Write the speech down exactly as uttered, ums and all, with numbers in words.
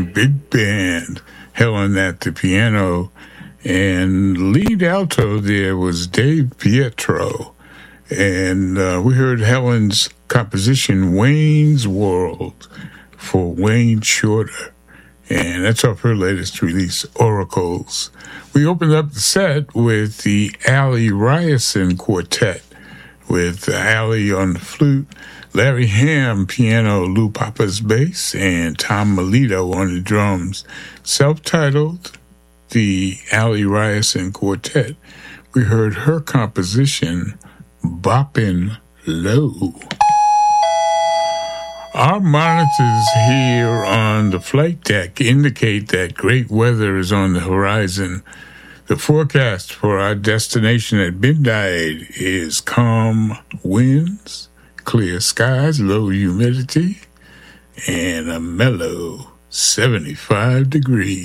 big band, Helen at the piano, and lead alto there was Dave Pietro. And uh, we heard Helen's composition, Wayne's World, for Wayne Shorter. And that's off her latest release, Oracles. We opened up the set with the Allie Ryerson Quartet, with Allie on the flute, Larry Ham piano, Lou Papa's bass, and Tom Melito on the drums. Self-titled, the Allie Ryerson Quartet. We heard her composition, Boppin' Low. Our monitors here on the flight deck indicate that great weather is on the horizon. The forecast for our destination at midnight is calm winds, clear skies, low humidity, and a mellow seventy-five degrees.